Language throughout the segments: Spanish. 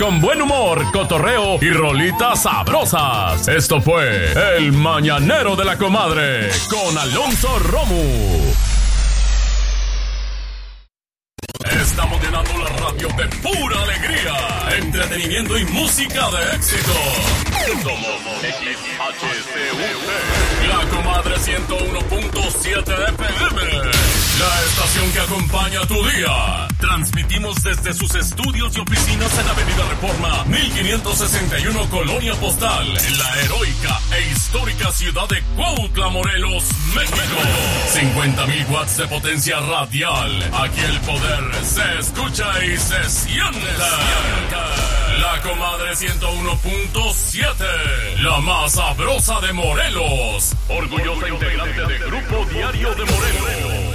con buen humor, cotorreo y rolitas sabrosas. Esto fue El Mañanero de la Comadre con Alonso Romo. Estamos llenando la radio de pura alegría, entretenimiento y música de éxito. Somos XHCUT, la Comadre 101.7 FM, la estación que acompaña tu día. Transmitimos desde sus estudios y oficinas en Avenida Reforma 1561, Colonia Postal, en la heroica e histórica ciudad de Cuautla, Morelos, México. 50,000 watts de potencia radial. Aquí el poder se escucha y se siente. La Comadre 101.7, la más sabrosa de Morelos. Orgullosa integrante de Grupo Diario de Morelos.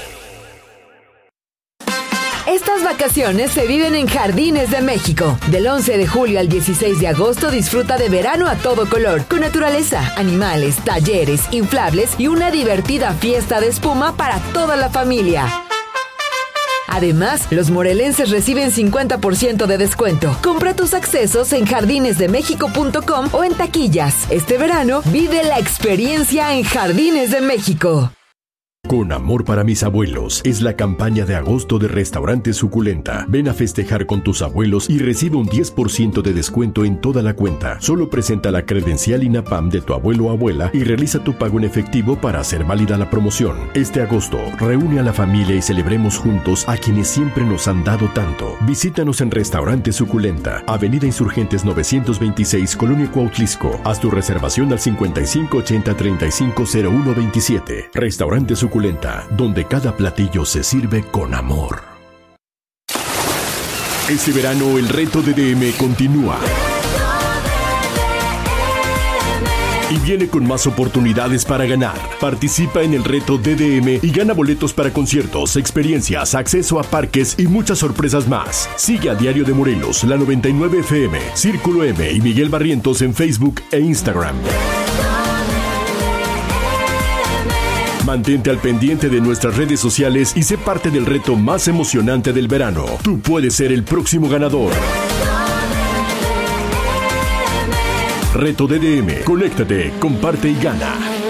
Estas vacaciones se viven en Jardines de México. Del 11 de julio al 16 de agosto disfruta de verano a todo color, con naturaleza, animales, talleres, inflables y una divertida fiesta de espuma para toda la familia. Además, los morelenses reciben 50% de descuento. Compra tus accesos en jardinesdemexico.com o en taquillas. Este verano, vive la experiencia en Jardines de México. Con amor para mis abuelos es la campaña de agosto de Restaurante Suculenta. Ven a festejar con tus abuelos y recibe un 10% de descuento en toda la cuenta. Solo presenta la credencial INAPAM de tu abuelo o abuela y realiza tu pago en efectivo para hacer válida la promoción. Este agosto, reúne a la familia y celebremos juntos a quienes siempre nos han dado tanto. Visítanos en Restaurante Suculenta, Avenida Insurgentes 926, Colonia Cuautlisco. Haz tu reservación al 5580-350127. Restaurante Suculenta, donde cada platillo se sirve con amor. Este verano el reto DDM continúa. Y viene con más oportunidades para ganar. Participa en el reto DDM y gana boletos para conciertos, experiencias, acceso a parques y muchas sorpresas más. Sigue a Diario de Morelos, la 99 FM, Círculo M y Miguel Barrientos en Facebook e Instagram. Mantente al pendiente de nuestras redes sociales y sé parte del reto más emocionante del verano. Tú puedes ser el próximo ganador. Reto DDM. Conéctate, comparte y gana.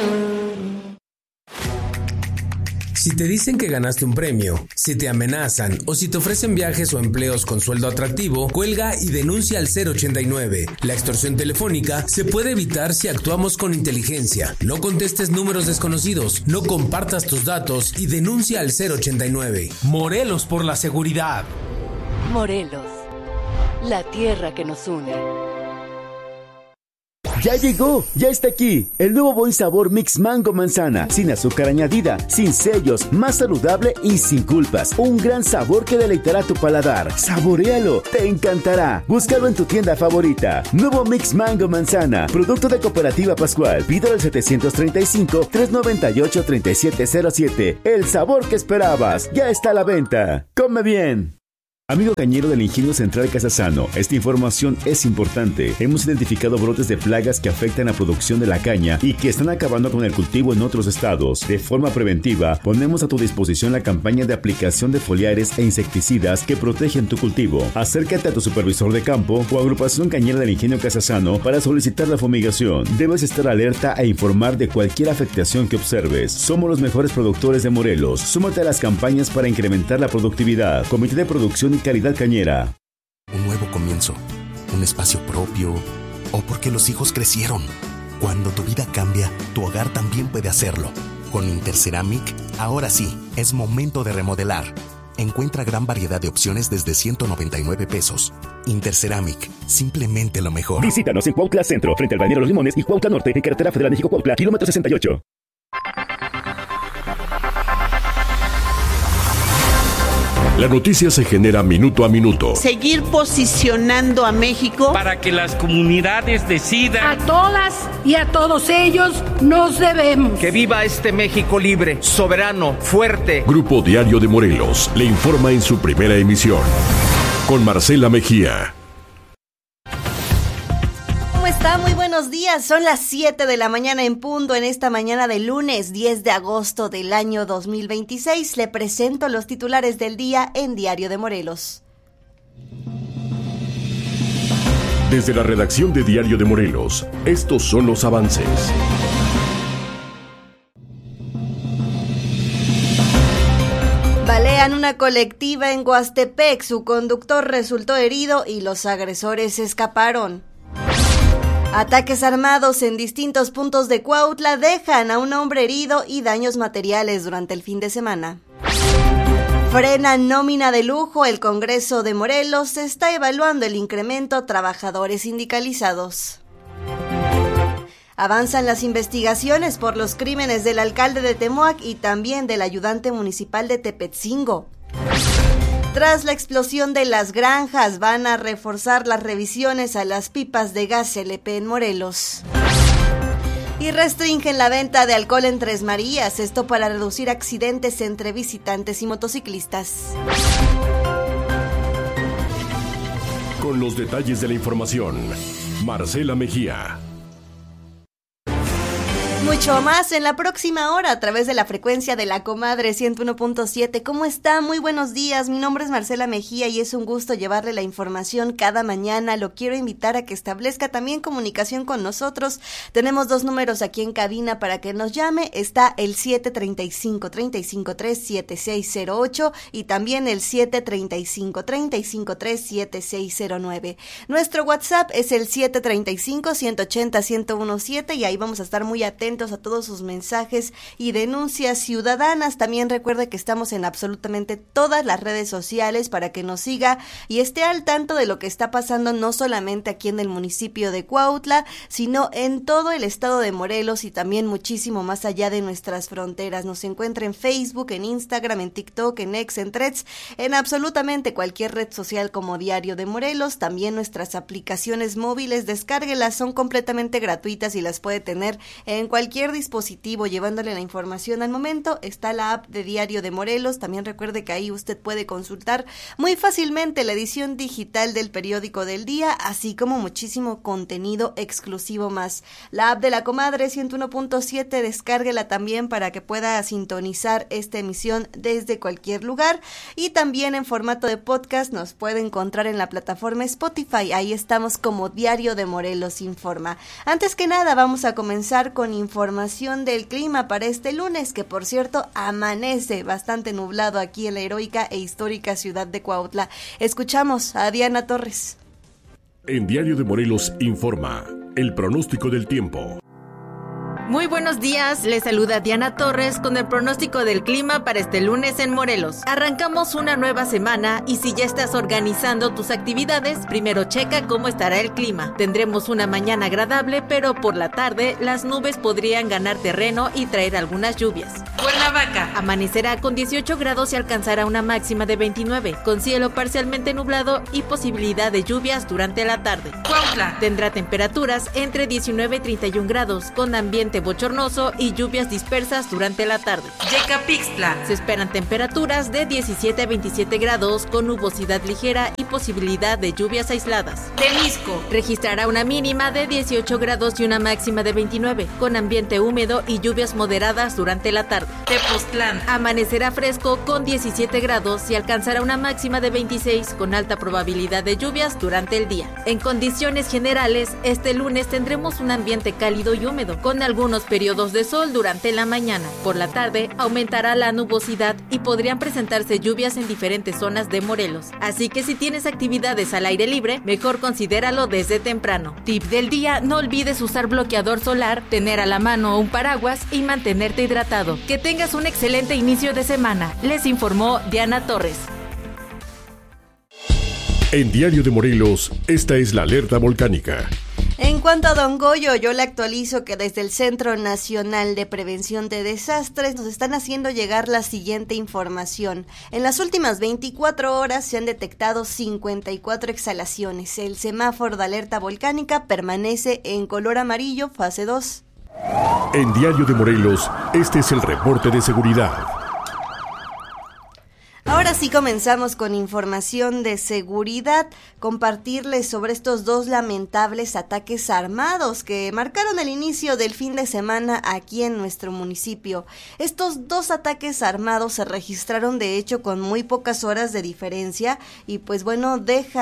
Si te dicen que ganaste un premio, si te amenazan o si te ofrecen viajes o empleos con sueldo atractivo, cuelga y denuncia al 089. La extorsión telefónica se puede evitar si actuamos con inteligencia. No contestes números desconocidos, no compartas tus datos y denuncia al 089. Morelos por la seguridad. Morelos, la tierra que nos une. ¡Ya llegó! ¡Ya está aquí! El nuevo buen sabor Mix Mango Manzana. Sin azúcar añadida, sin sellos, más saludable y sin culpas. Un gran sabor que deleitará tu paladar. ¡Saboréalo! ¡Te encantará! Búscalo en tu tienda favorita. Nuevo Mix Mango Manzana. Producto de Cooperativa Pascual. Pídelo al 735-398-3707. El sabor que esperabas. Ya está a la venta. ¡Come bien! Amigo cañero del Ingenio Central Casasano, esta información es importante. Hemos identificado brotes de plagas que afectan la producción de la caña y que están acabando con el cultivo en otros estados. De forma preventiva, ponemos a tu disposición la campaña de aplicación de foliares e insecticidas que protegen tu cultivo. Acércate a tu supervisor de campo o agrupación cañera del Ingenio Casasano para solicitar la fumigación. Debes estar alerta e informar de cualquier afectación que observes. Somos los mejores productores de Morelos. Súmate a las campañas para incrementar la productividad. Comité de Producción y Calidad Cañera. Un nuevo comienzo, un espacio propio, o porque los hijos crecieron. Cuando tu vida cambia, tu hogar también puede hacerlo. Con Interceramic, ahora sí, es momento de remodelar. Encuentra gran variedad de opciones desde 199 pesos. Interceramic, simplemente lo mejor. Visítanos en Cuautla Centro, frente al Balneario Los Limones y Cuautla Norte, en Carretera Federal México-Cuautla, kilómetro 68. La noticia se genera minuto a minuto. Seguir posicionando a México para que las comunidades decidan. A todas y a todos ellos nos debemos. Que viva este México libre, soberano, fuerte. Grupo Diario de Morelos le informa en su primera emisión. Con Marcela Mejía. ¿Cómo está? Muy buenos días. Son las 7 de la mañana en punto en esta mañana de lunes 10 de agosto del año 2026. Le presento los titulares del día en Diario de Morelos. Desde la redacción de Diario de Morelos, estos son los avances. Balean una colectiva en Huastepec, su conductor resultó herido y los agresores escaparon. Ataques armados en distintos puntos de Cuautla dejan a un hombre herido y daños materiales durante el fin de semana. Frena nómina de lujo, el Congreso de Morelos está evaluando el incremento a trabajadores sindicalizados. Avanzan las investigaciones por los crímenes del alcalde de Temoac y también del ayudante municipal de Tepetzingo. Tras la explosión de las granjas, van a reforzar las revisiones a las pipas de gas LP en Morelos. Y restringen la venta de alcohol en Tres Marías, esto para reducir accidentes entre visitantes y motociclistas. Con los detalles de la información, Marcela Mejía. Mucho más en la próxima hora a través de la frecuencia de La Comadre 101.7. ¿Cómo está? Muy buenos días. Mi nombre es Marcela Mejía y es un gusto llevarle la información cada mañana. Lo quiero invitar a que establezca también comunicación con nosotros. Tenemos 2 números aquí en cabina para que nos llame. Está el 735-353-7608 y también el 735-353-7609. Nuestro WhatsApp es el 735-180-1017 y ahí vamos a estar muy atentos a todos sus mensajes y denuncias ciudadanas. También recuerde que estamos en absolutamente todas las redes sociales para que nos siga y esté al tanto de lo que está pasando no solamente aquí en el municipio de Cuautla, sino en todo el estado de Morelos y también muchísimo más allá de nuestras fronteras. Nos encuentra en Facebook, en Instagram, en TikTok, en X, en Threads, en absolutamente cualquier red social como Diario de Morelos. También nuestras aplicaciones móviles, descárguelas, son completamente gratuitas y las puede tener en cualquier dispositivo llevándole la información al momento. Está la app de Diario de Morelos. También recuerde que ahí usted puede consultar muy fácilmente la edición digital del periódico del día, así como muchísimo contenido exclusivo más. La app de La Comadre 101.7, descárguela también para que pueda sintonizar esta emisión desde cualquier lugar y también en formato de podcast nos puede encontrar en la plataforma Spotify. Ahí estamos como Diario de Morelos Informa. Antes que nada vamos a comenzar con información del clima para este lunes, que por cierto amanece bastante nublado aquí en la heroica e histórica ciudad de Cuautla. Escuchamos a Diana Torres. En Diario de Morelos Informa, el pronóstico del tiempo. Muy buenos días, les saluda Diana Torres con el pronóstico del clima para este lunes en Morelos. Arrancamos una nueva semana y si ya estás organizando tus actividades, primero checa cómo estará el clima. Tendremos una mañana agradable, pero por la tarde las nubes podrían ganar terreno y traer algunas lluvias. Cuernavaca, amanecerá con 18 grados y alcanzará una máxima de 29, con cielo parcialmente nublado y posibilidad de lluvias durante la tarde. Cuautla, tendrá temperaturas entre 19 y 31 grados, con ambiente bochornoso y lluvias dispersas durante la tarde. Yecapixtla, se esperan temperaturas de 17 a 27 grados con nubosidad ligera y posibilidad de lluvias aisladas. Temisco, registrará una mínima de 18 grados y una máxima de 29 con ambiente húmedo y lluvias moderadas durante la tarde. Tepoztlán, amanecerá fresco con 17 grados y alcanzará una máxima de 26 con alta probabilidad de lluvias durante el día. En condiciones generales, este lunes tendremos un ambiente cálido y húmedo con algunos periodos de sol durante la mañana. Por la tarde aumentará la nubosidad y podrían presentarse lluvias en diferentes zonas de Morelos. Así que si tienes actividades al aire libre, mejor considéralo desde temprano. Tip del día: no olvides usar bloqueador solar, tener a la mano un paraguas y mantenerte hidratado. Que tengas un excelente inicio de semana. Les informó Diana Torres. En Diario de Morelos, esta es la alerta volcánica. En cuanto a Don Goyo, yo le actualizo que desde el Centro Nacional de Prevención de Desastres nos están haciendo llegar la siguiente información. En las últimas 24 horas se han detectado 54 exhalaciones. El semáforo de alerta volcánica permanece en color amarillo, fase 2. En Diario de Morelos, este es el reporte de seguridad. Ahora Ahora sí comenzamos con información de seguridad, compartirles sobre estos dos lamentables ataques armados que marcaron el inicio del fin de semana aquí en nuestro municipio. Estos dos ataques armados se registraron de hecho con muy pocas horas de diferencia y pues bueno,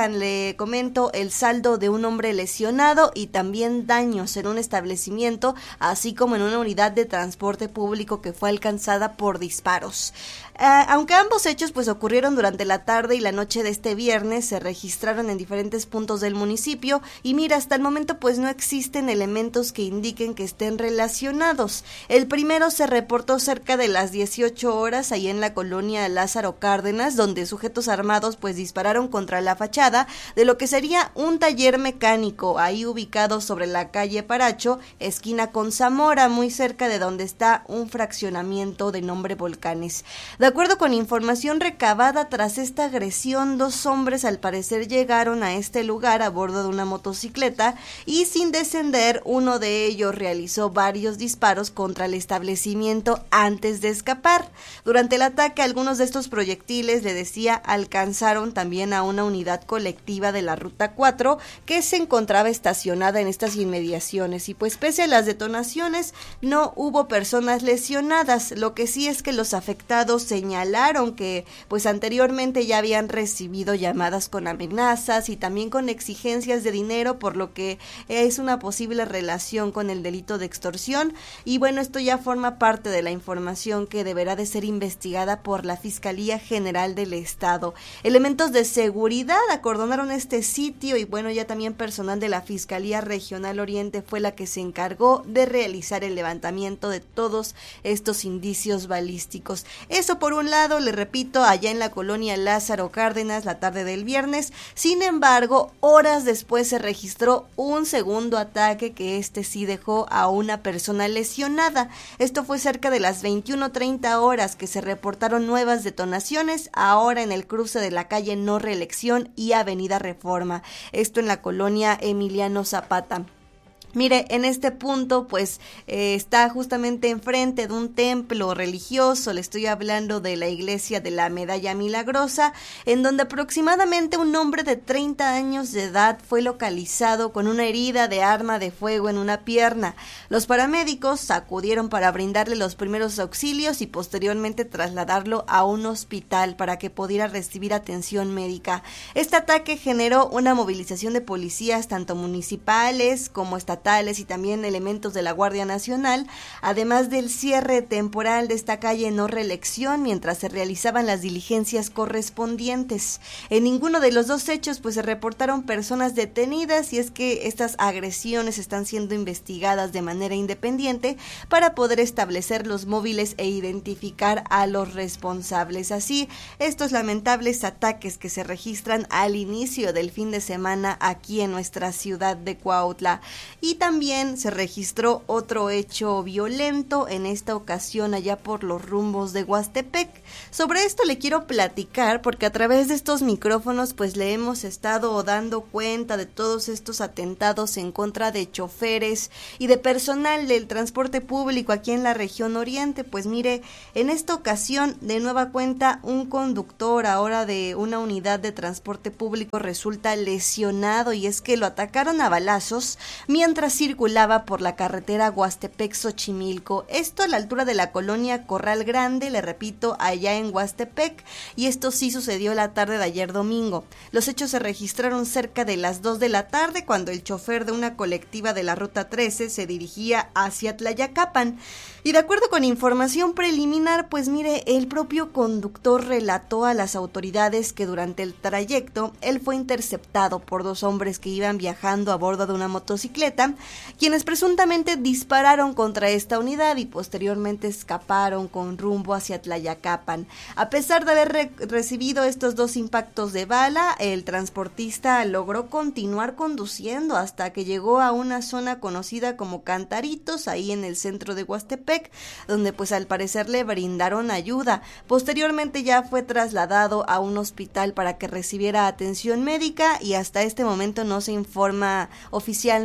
le comento el saldo de un hombre lesionado y también daños en un establecimiento, así como en una unidad de transporte público que fue alcanzada por disparos. Aunque ambos hechos pues ocurrieron durante la tarde y la noche de este viernes, se registraron en diferentes puntos del municipio y mira, hasta el momento pues no existen elementos que indiquen que estén relacionados. El primero se reportó cerca de las 18 horas ahí en la colonia Lázaro Cárdenas, donde sujetos armados pues dispararon contra la fachada de lo que sería un taller mecánico ahí ubicado sobre la calle Paracho, esquina con Zamora, muy cerca de donde está un fraccionamiento de nombre Volcanes. De acuerdo con información recabada tras esta agresión, dos hombres al parecer llegaron a este lugar a bordo de una motocicleta y sin descender, uno de ellos realizó varios disparos contra el establecimiento antes de escapar. Durante el ataque, algunos de estos proyectiles, le decía, alcanzaron también a una unidad colectiva de la Ruta 4 que se encontraba estacionada en estas inmediaciones y pues pese a las detonaciones no hubo personas lesionadas. Lo que sí es que los afectados señalaron que pues anteriormente ya habían recibido llamadas con amenazas y también con exigencias de dinero, por lo que es una posible relación con el delito de extorsión y bueno, esto ya forma parte de la información que deberá de ser investigada por la Fiscalía General del Estado. Elementos de seguridad acordonaron este sitio y bueno, ya también personal de la Fiscalía Regional Oriente fue la que se encargó de realizar el levantamiento de todos estos indicios balísticos. Eso por un lado, le repito, allá en la colonia Lázaro Cárdenas la tarde del viernes. Sin embargo, horas después se registró un segundo ataque que sí dejó a una persona lesionada. Esto fue cerca de las 21:30 horas que se reportaron nuevas detonaciones, ahora en el cruce de la calle No Reelección y Avenida Reforma. Esto en la colonia Emiliano Zapata. Mire, en este punto pues está justamente enfrente de un templo religioso, le estoy hablando de la iglesia de la Medalla Milagrosa, en donde aproximadamente un hombre de 30 años de edad fue localizado con una herida de arma de fuego en una pierna. Los paramédicos acudieron para brindarle los primeros auxilios y posteriormente trasladarlo a un hospital para que pudiera recibir atención médica. Este ataque generó una movilización de policías tanto municipales como estatales y también elementos de la Guardia Nacional, además del cierre temporal de esta calle No Reelección mientras se realizaban las diligencias correspondientes. En ninguno de los dos hechos pues se reportaron personas detenidas y es que estas agresiones están siendo investigadas de manera independiente para poder establecer los móviles e identificar a los responsables. Así, estos lamentables ataques que se registran al inicio del fin de semana aquí en nuestra ciudad de Cuautla. Y también se registró otro hecho violento, en esta ocasión allá por los rumbos de Huastepec. Sobre esto le quiero platicar porque a través de estos micrófonos pues le hemos estado dando cuenta de todos estos atentados en contra de choferes y de personal del transporte público aquí en la región oriente. Pues mire, en esta ocasión de nueva cuenta un conductor ahora de una unidad de transporte público resulta lesionado y es que lo atacaron a balazos mientras circulaba por la carretera Huastepec-Xochimilco, esto a la altura de la colonia Corral Grande, le repito, allá en Huastepec, y esto sí sucedió la tarde de ayer domingo. Los hechos se registraron cerca de las 2 de la tarde cuando el chofer de una colectiva de la Ruta 13 se dirigía hacia Tlayacapan. Y de acuerdo con información preliminar, pues mire, el propio conductor relató a las autoridades que durante el trayecto él fue interceptado por dos hombres que iban viajando a bordo de una motocicleta, quienes presuntamente dispararon contra esta unidad y posteriormente escaparon con rumbo hacia Tlayacapan. A pesar de haber recibido estos dos impactos de bala, el transportista logró continuar conduciendo hasta que llegó a una zona conocida como Cantaritos, ahí en el centro de Huastepec, donde pues al parecer le brindaron ayuda. Posteriormente ya fue trasladado a un hospital para que recibiera atención médica y hasta este momento no se informa oficialmente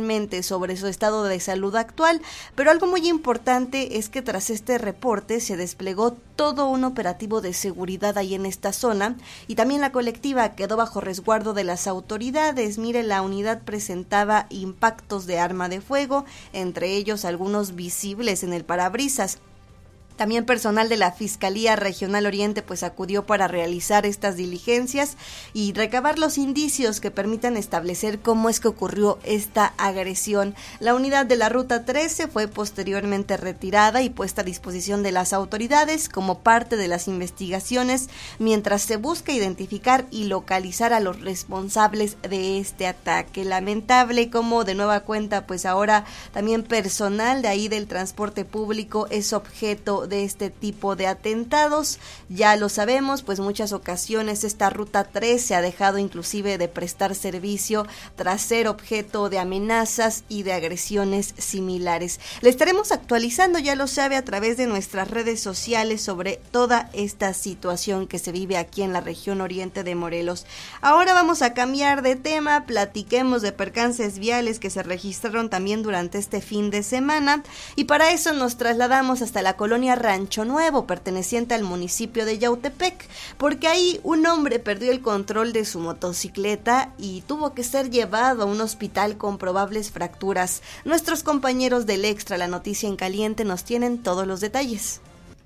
sobre su estado de salud actual, pero algo muy importante es que tras este reporte se desplegó todo un operativo de seguridad ahí en esta zona y también la colectiva quedó bajo resguardo de las autoridades. Mire, la unidad presentaba impactos de arma de fuego, entre ellos algunos visibles en el parabrisas. También personal de la Fiscalía Regional Oriente pues acudió para realizar estas diligencias y recabar los indicios que permitan establecer cómo es que ocurrió esta agresión. La unidad de la Ruta 13 fue posteriormente retirada y puesta a disposición de las autoridades como parte de las investigaciones mientras se busca identificar y localizar a los responsables de este ataque. Lamentable como de nueva cuenta pues ahora también personal de ahí del transporte público es objeto de este tipo de atentados. Ya lo sabemos, pues muchas ocasiones esta Ruta 3 se ha dejado inclusive de prestar servicio tras ser objeto de amenazas y de agresiones similares. Le estaremos actualizando, ya lo sabe, a través de nuestras redes sociales sobre toda esta situación que se vive aquí en la región oriente de Morelos. Ahora vamos a cambiar de tema, platiquemos de percances viales que se registraron también durante este fin de semana y para eso nos trasladamos hasta la colonia Rancho Nuevo, perteneciente al municipio de Yautepec, porque ahí un hombre perdió el control de su motocicleta y tuvo que ser llevado a un hospital con probables fracturas. Nuestros compañeros del Extra, la noticia en caliente, nos tienen todos los detalles.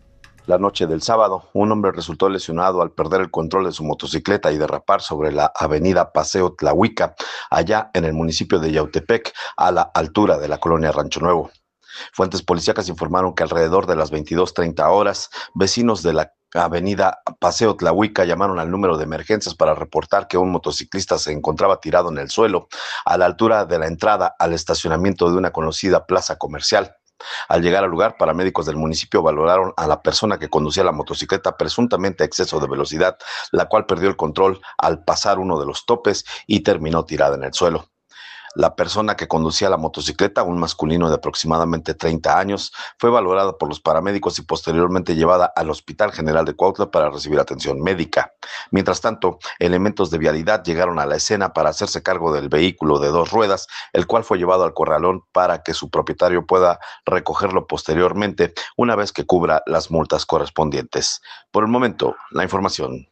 La noche del sábado, un hombre resultó lesionado al perder el control de su motocicleta y derrapar sobre la avenida Paseo Tlahuica, allá en el municipio de Yautepec, a la altura de la colonia Rancho Nuevo. Fuentes policíacas informaron que alrededor de las 22:30 horas, vecinos de la avenida Paseo Tlahuica llamaron al número de emergencias para reportar que un motociclista se encontraba tirado en el suelo a la altura de la entrada al estacionamiento de una conocida plaza comercial. Al llegar al lugar, paramédicos del municipio valoraron a la persona que conducía la motocicleta presuntamente a exceso de velocidad, la cual perdió el control al pasar uno de los topes y terminó tirada en el suelo. La persona que conducía la motocicleta, un masculino de aproximadamente 30 años, fue valorada por los paramédicos y posteriormente llevada al Hospital General de Cuautla para recibir atención médica. Mientras tanto, elementos de vialidad llegaron a la escena para hacerse cargo del vehículo de 2 ruedas, el cual fue llevado al corralón para que su propietario pueda recogerlo posteriormente, una vez que cubra las multas correspondientes. Por el momento, la información.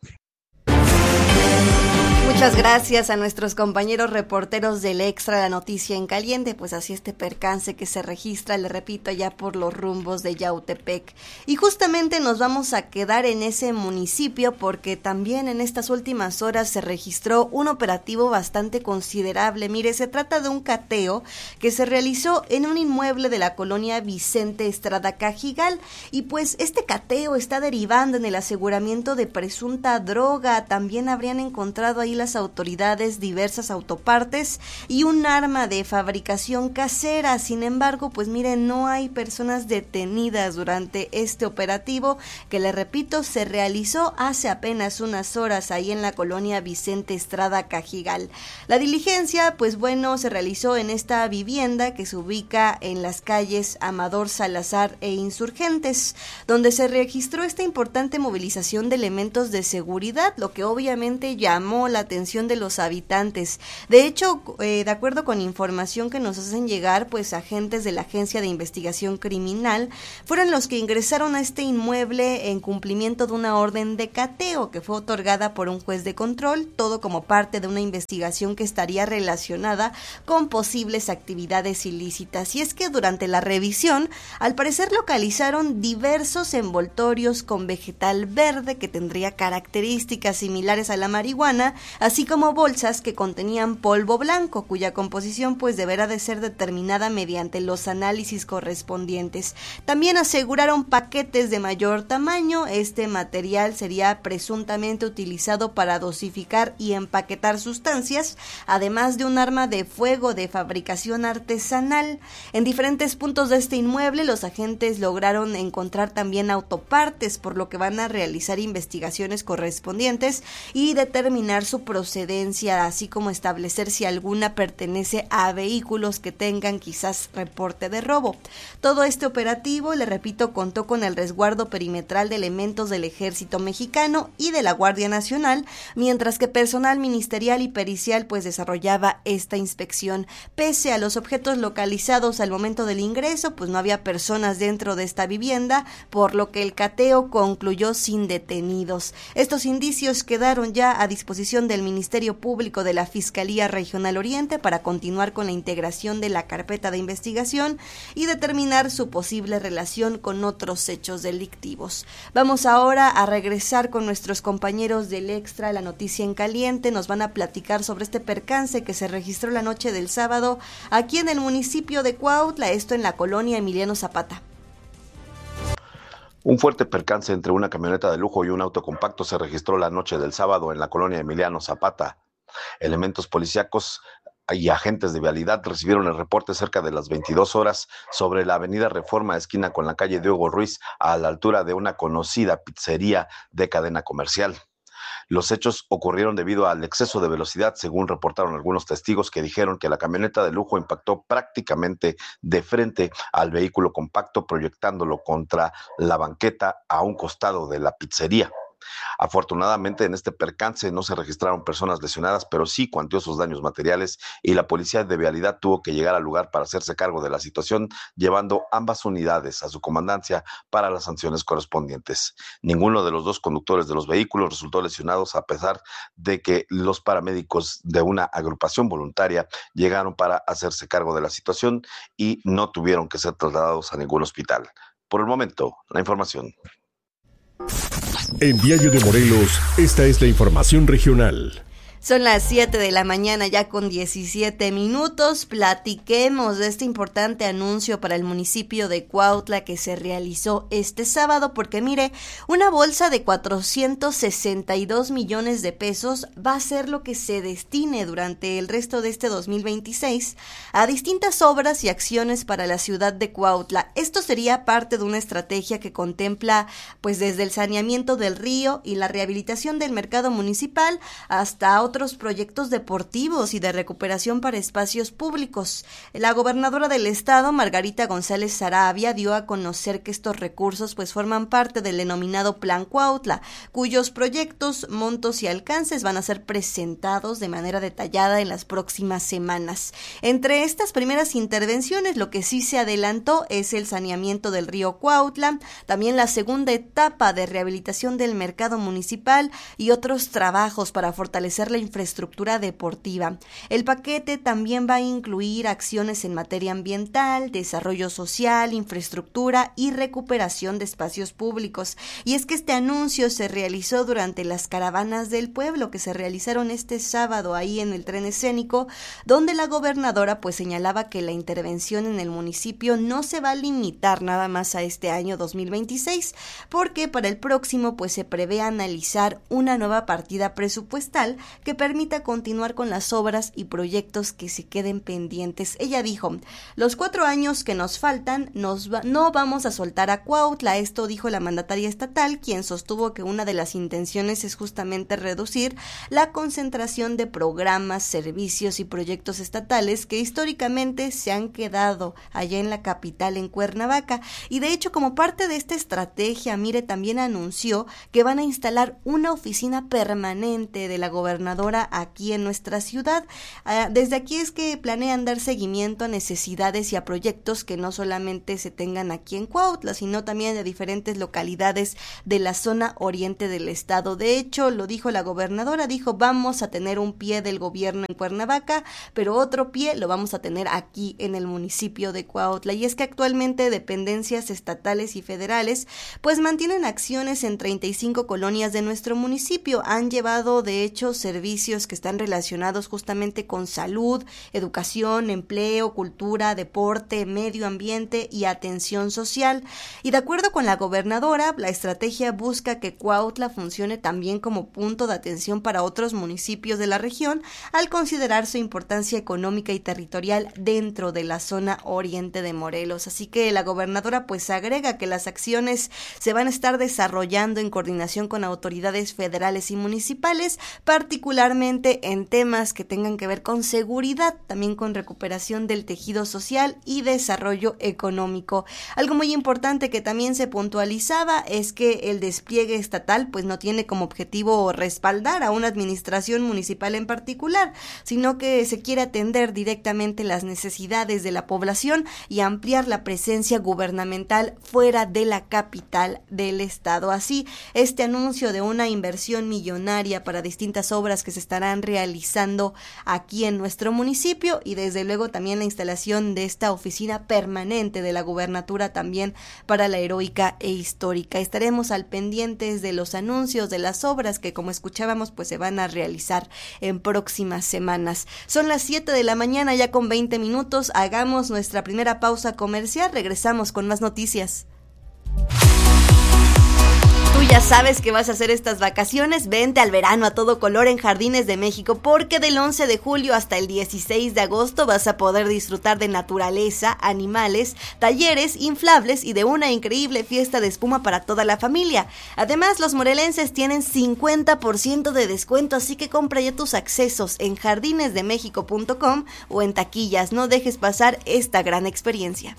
Muchas gracias a nuestros compañeros reporteros del Extra, la noticia en caliente, pues así este percance que se registra, le repito, allá por los rumbos de Yautepec. Y justamente nos vamos a quedar en ese municipio porque también en estas últimas horas se registró un operativo bastante considerable. Mire, se trata de un cateo que se realizó en un inmueble de la colonia Vicente Estrada Cajigal y pues este cateo está derivando en el aseguramiento de presunta droga. También habrían encontrado ahí las autoridades diversas autopartes y un arma de fabricación casera. Sin embargo, pues miren, no hay personas detenidas durante este operativo que, le repito, se realizó hace apenas unas horas ahí en la colonia Vicente Estrada Cajigal. La diligencia, pues bueno, se realizó en esta vivienda que se ubica en las calles Amador Salazar e Insurgentes, donde se registró esta importante movilización de elementos de seguridad, lo que obviamente llamó la atención de los habitantes. De hecho, de acuerdo con información que nos hacen llegar, pues agentes de la Agencia de Investigación Criminal fueron los que ingresaron a este inmueble en cumplimiento de una orden de cateo que fue otorgada por un juez de control, todo como parte de una investigación que estaría relacionada con posibles actividades ilícitas. Y es que durante la revisión, al parecer localizaron diversos envoltorios con vegetal verde que tendría características similares a la marihuana, así como bolsas que contenían polvo blanco, cuya composición pues deberá de ser determinada mediante los análisis correspondientes. También aseguraron paquetes de mayor tamaño. Este material sería presuntamente utilizado para dosificar y empaquetar sustancias, además de un arma de fuego de fabricación artesanal. En diferentes puntos de este inmueble, los agentes lograron encontrar también autopartes, por lo que van a realizar investigaciones correspondientes y determinar su procedencia, así como establecer si alguna pertenece a vehículos que tengan quizás reporte de robo. Todo este operativo, le repito, contó con el resguardo perimetral de elementos del Ejército Mexicano y de la Guardia Nacional, mientras que personal ministerial y pericial pues desarrollaba esta inspección. Pese a los objetos localizados al momento del ingreso, pues no había personas dentro de esta vivienda, por lo que el cateo concluyó sin detenidos. Estos indicios quedaron ya a disposición del Ministerio Público de la Fiscalía Regional Oriente para continuar con la integración de la carpeta de investigación y determinar su posible relación con otros hechos delictivos. Vamos ahora a regresar con nuestros compañeros del Extra, la noticia en caliente. Nos van a platicar sobre este percance que se registró la noche del sábado aquí en el municipio de Cuautla, esto en la colonia Emiliano Zapata. Un fuerte percance entre una camioneta de lujo y un auto compacto se registró la noche del sábado en la colonia Emiliano Zapata. Elementos policíacos y agentes de vialidad recibieron el reporte cerca de las 22 horas sobre la avenida Reforma, esquina con la calle Diego Ruiz, a la altura de una conocida pizzería de cadena comercial. Los hechos ocurrieron debido al exceso de velocidad, según reportaron algunos testigos que dijeron que la camioneta de lujo impactó prácticamente de frente al vehículo compacto, proyectándolo contra la banqueta a un costado de la pizzería. Afortunadamente, en este percance no se registraron personas lesionadas, pero sí cuantiosos daños materiales, y la policía de vialidad tuvo que llegar al lugar para hacerse cargo de la situación, llevando ambas unidades a su comandancia para las sanciones correspondientes. Ninguno de los dos conductores de los vehículos resultó lesionados, a pesar de que los paramédicos de una agrupación voluntaria llegaron para hacerse cargo de la situación y no tuvieron que ser trasladados a ningún hospital. Por el momento, la información. En Diario de Morelos, esta es la información regional. Son las 7 de la mañana ya con 17 minutos. Platiquemos de este importante anuncio para el municipio de Cuautla que se realizó este sábado, porque mire, una bolsa de 462 millones de pesos va a ser lo que se destine durante el resto de este 2026 a distintas obras y acciones para la ciudad de Cuautla. Esto sería parte de una estrategia que contempla pues desde el saneamiento del río y la rehabilitación del mercado municipal hasta otros proyectos deportivos y de recuperación para espacios públicos. La gobernadora del estado, Margarita González Saravia, dio a conocer que estos recursos pues forman parte del denominado Plan Cuautla, cuyos proyectos, montos y alcances van a ser presentados de manera detallada en las próximas semanas. Entre estas primeras intervenciones, lo que sí se adelantó es el saneamiento del río Cuautla, también la segunda etapa de rehabilitación del mercado municipal y otros trabajos para fortalecer la infraestructura deportiva. El paquete también va a incluir acciones en materia ambiental, desarrollo social, infraestructura y recuperación de espacios públicos. Y es que este anuncio se realizó durante las caravanas del pueblo que se realizaron este sábado ahí en el tren escénico, donde la gobernadora pues señalaba que la intervención en el municipio no se va a limitar nada más a este año 2026, porque para el próximo pues se prevé analizar una nueva partida presupuestal que permita continuar con las obras y proyectos que se queden pendientes. Ella dijo, los 4 años que nos faltan no vamos a soltar a Cuautla. Esto dijo la mandataria estatal, quien sostuvo que una de las intenciones es justamente reducir la concentración de programas, servicios y proyectos estatales que históricamente se han quedado allá en la capital, en Cuernavaca. Y de hecho, como parte de esta estrategia, mire, también anunció que van a instalar una oficina permanente de la gobernadora aquí en nuestra ciudad. Desde aquí es que planean dar seguimiento a necesidades y a proyectos que no solamente se tengan aquí en Cuautla, sino también de diferentes localidades de la zona oriente del estado. De hecho, lo dijo la gobernadora, dijo, vamos a tener un pie del gobierno en Cuernavaca, pero otro pie lo vamos a tener aquí en el municipio de Cuautla. Y es que actualmente dependencias estatales y federales pues mantienen acciones en 35 colonias de nuestro municipio. Han llevado de hecho servicios que están relacionados justamente con salud, educación, empleo, cultura, deporte, medio ambiente y atención social. Y de acuerdo con la gobernadora, la estrategia busca que Cuautla funcione también como punto de atención para otros municipios de la región, al considerar su importancia económica y territorial dentro de la zona oriente de Morelos. Así que la gobernadora pues agrega que las acciones se van a estar desarrollando en coordinación con autoridades federales y municipales, particularmente particularmente en temas que tengan que ver con seguridad, también con recuperación del tejido social y desarrollo económico. Algo muy importante que también se puntualizaba es que el despliegue estatal pues no tiene como objetivo respaldar a una administración municipal en particular, sino que se quiere atender directamente las necesidades de la población y ampliar la presencia gubernamental fuera de la capital del estado. Así, este anuncio de una inversión millonaria para distintas obras que se estarán realizando aquí en nuestro municipio y desde luego también la instalación de esta oficina permanente de la gubernatura también para la heroica e histórica. Estaremos al pendientes de los anuncios de las obras que, como escuchábamos, pues se van a realizar en próximas semanas. Son las 7 de la mañana ya con 20 minutos. Hagamos nuestra primera pausa comercial. Regresamos con más noticias. Tú ya sabes que vas a hacer estas vacaciones, vente al verano a todo color en Jardines de México, porque del 11 de julio hasta el 16 de agosto vas a poder disfrutar de naturaleza, animales, talleres, inflables y de una increíble fiesta de espuma para toda la familia. Además, los morelenses tienen 50% de descuento, así que compra ya tus accesos en jardinesdemexico.com o en taquillas. No dejes pasar esta gran experiencia.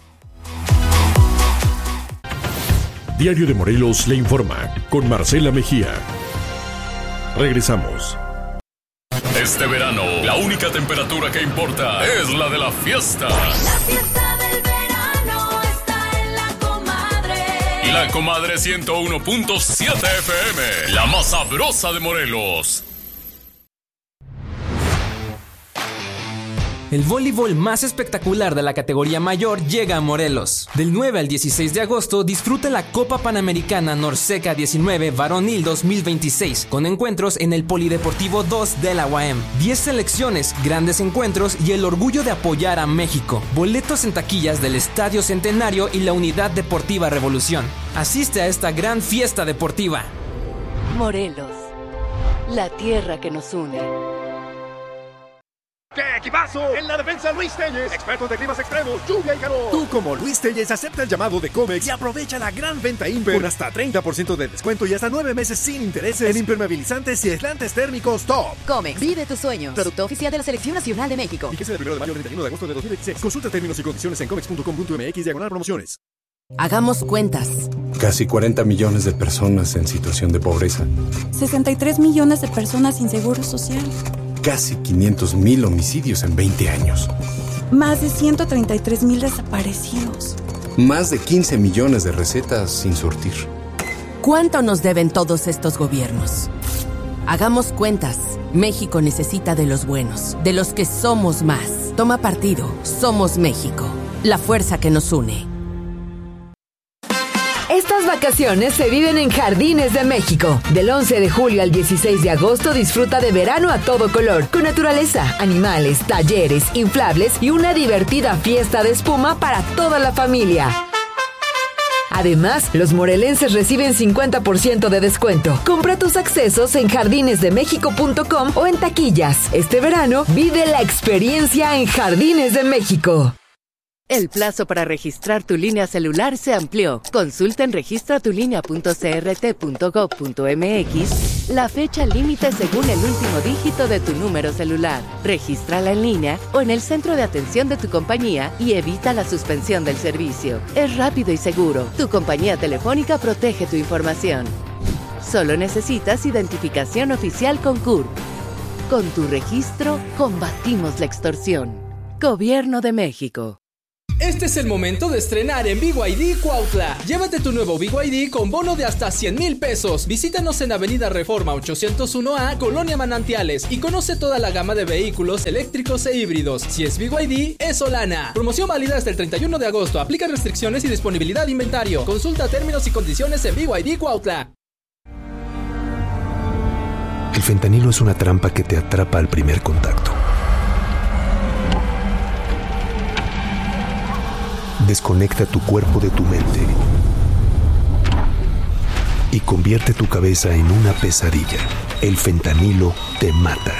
Diario de Morelos le informa con Marcela Mejía. Regresamos. Este verano, la única temperatura que importa es la de la fiesta. La fiesta del verano está en La Comadre. La Comadre 101.7 FM, la más sabrosa de Morelos. El voleibol más espectacular de la categoría mayor llega a Morelos. Del 9 al 16 de agosto disfruta la Copa Panamericana Norseca 19 Varonil 2026 con encuentros en el Polideportivo 2 de la UAM. 10 selecciones, grandes encuentros y el orgullo de apoyar a México. Boletos en taquillas del Estadio Centenario y la Unidad Deportiva Revolución. Asiste a esta gran fiesta deportiva. Morelos, la tierra que nos une. ¡Qué equipazo! En la defensa, Luis Telles, expertos de climas extremos, lluvia y calor. Tú, como Luis Telles, acepta el llamado de Comex y aprovecha la gran venta Imper con hasta 30% de descuento y hasta 9 meses sin intereses en impermeabilizantes y aislantes térmicos top. Comex, vive tus sueños. Producto oficial de la Selección Nacional de México. Fíjese del 1 de mayo al 31 de agosto de 2026. Consulta términos y condiciones en comex.com.mx/promociones. Hagamos cuentas. Casi 40 millones de personas en situación de pobreza. 63 millones de personas sin seguro social. Casi 500,000 homicidios en 20 años. Más de 133,000 desaparecidos. Más de 15 millones de recetas sin surtir. ¿Cuánto nos deben todos estos gobiernos? Hagamos cuentas. México necesita de los buenos, de los que somos más. Toma partido. Somos México. La fuerza que nos une. Estas vacaciones se viven en Jardines de México. Del 11 de julio al 16 de agosto disfruta de verano a todo color, con naturaleza, animales, talleres, inflables y una divertida fiesta de espuma para toda la familia. Además, los morelenses reciben 50% de descuento. Compra tus accesos en jardinesdemexico.com o en taquillas. Este verano, vive la experiencia en Jardines de México. El plazo para registrar tu línea celular se amplió. Consulta en registratulínea.crt.gov.mx la fecha límite según el último dígito de tu número celular. Regístrala en línea o en el centro de atención de tu compañía y evita la suspensión del servicio. Es rápido y seguro. Tu compañía telefónica protege tu información. Solo necesitas identificación oficial con CURP. Con tu registro, combatimos la extorsión. Gobierno de México. Este es el momento de estrenar en BYD Cuautla. Llévate tu nuevo BYD con bono de hasta 100,000 pesos. Visítanos en Avenida Reforma 801A, Colonia Manantiales, y conoce toda la gama de vehículos eléctricos e híbridos. Si es BYD, es Solana. Promoción válida hasta el 31 de agosto. Aplica restricciones y disponibilidad de inventario. Consulta términos y condiciones en BYD Cuautla. El fentanilo es una trampa que te atrapa al primer contacto. Desconecta tu cuerpo de tu mente y convierte tu cabeza en una pesadilla. El fentanilo te mata.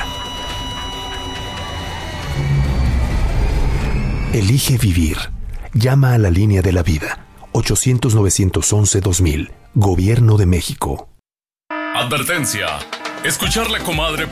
Elige vivir. Llama a la línea de la vida. 800-911-2000. Gobierno de México. Advertencia. Escuchar La Comadre